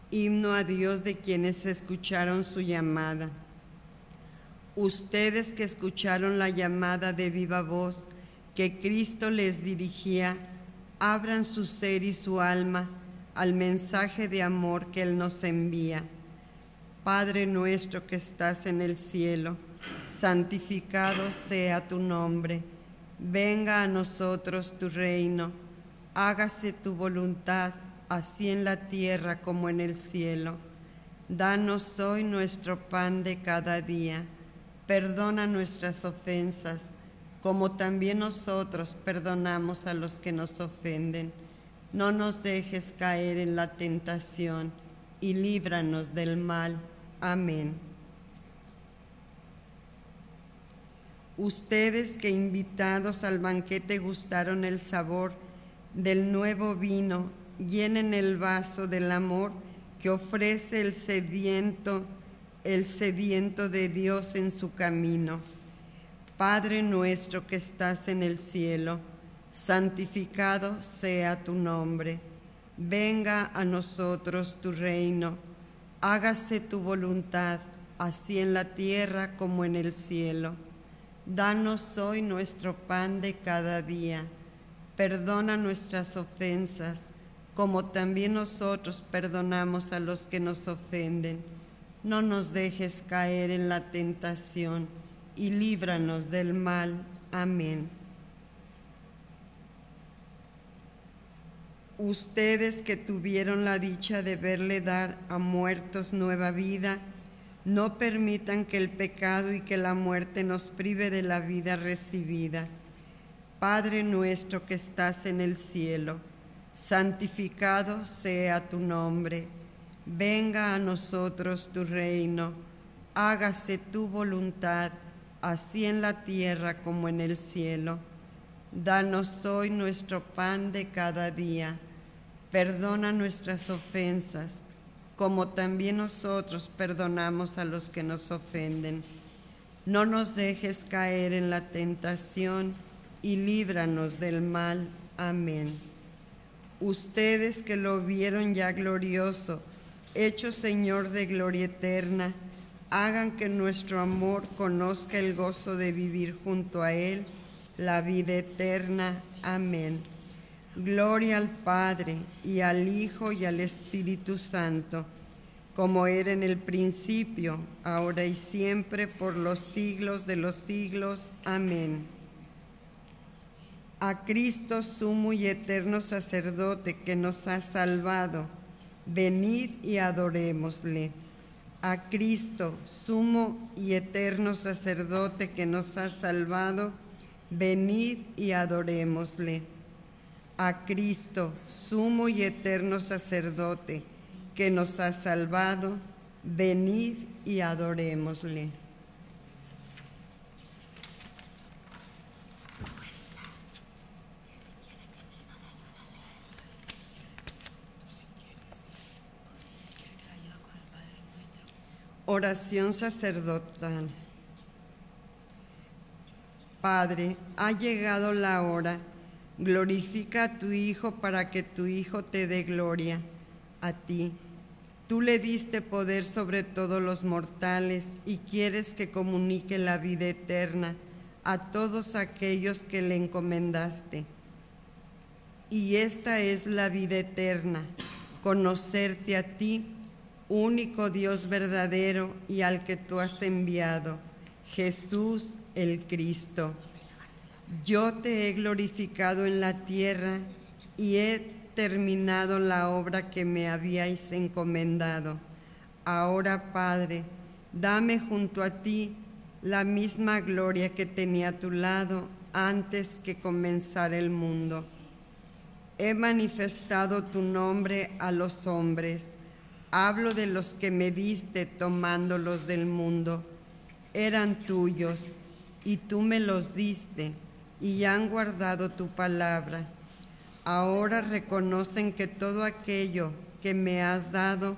himno a Dios de quienes escucharon su llamada. Ustedes que escucharon la llamada de viva voz que Cristo les dirigía, abran su ser y su alma al mensaje de amor que Él nos envía. Padre nuestro que estás en el cielo, santificado sea tu nombre. Venga a nosotros tu reino. Hágase tu voluntad, así en la tierra como en el cielo. Danos hoy nuestro pan de cada día. Perdona nuestras ofensas, como también nosotros perdonamos a los que nos ofenden. No nos dejes caer en la tentación y líbranos del mal. Amén. Ustedes que invitados al banquete gustaron el sabor del nuevo vino, llenen el vaso del amor que ofrece el sediento de Dios en su camino. Padre nuestro que estás en el cielo, santificado sea tu nombre. Venga a nosotros tu reino. Hágase tu voluntad, así en la tierra como en el cielo. Danos hoy nuestro pan de cada día. Perdona nuestras ofensas, como también nosotros perdonamos a los que nos ofenden. No nos dejes caer en la tentación y líbranos del mal. Amén. Ustedes que tuvieron la dicha de verle dar a muertos nueva vida, no permitan que el pecado y que la muerte nos prive de la vida recibida. Padre nuestro que estás en el cielo, santificado sea tu nombre. Venga a nosotros tu reino. Hágase tu voluntad, así en la tierra como en el cielo. Danos hoy nuestro pan de cada día. Perdona nuestras ofensas, como también nosotros perdonamos a los que nos ofenden. No nos dejes caer en la tentación y líbranos del mal. Amén. Ustedes que lo vieron ya glorioso, hecho Señor de gloria eterna, hagan que nuestro amor conozca el gozo de vivir junto a Él, la vida eterna. Amén. Gloria al Padre, y al Hijo, y al Espíritu Santo, como era en el principio, ahora y siempre, por los siglos de los siglos. Amén. A Cristo, sumo y eterno sacerdote, que nos ha salvado, venid y adorémosle. A Cristo, sumo y eterno sacerdote, que nos ha salvado, venid y adorémosle. A Cristo, sumo y eterno sacerdote, que nos ha salvado, venid y adorémosle. Oración sacerdotal. Padre, ha llegado la hora. Glorifica a tu Hijo para que tu Hijo te dé gloria. A ti, tú le diste poder sobre todos los mortales y quieres que comunique la vida eterna a todos aquellos que le encomendaste. Y esta es la vida eterna, conocerte a ti, único Dios verdadero y al que tú has enviado, Jesús el Cristo. Yo te he glorificado en la tierra y he terminado la obra que me habíais encomendado. Ahora, Padre, dame junto a ti la misma gloria que tenía a tu lado antes que comenzara el mundo. He manifestado tu nombre a los hombres. Hablo de los que me diste tomándolos del mundo. Eran tuyos y tú me los diste y han guardado tu palabra. Ahora reconocen que todo aquello que me has dado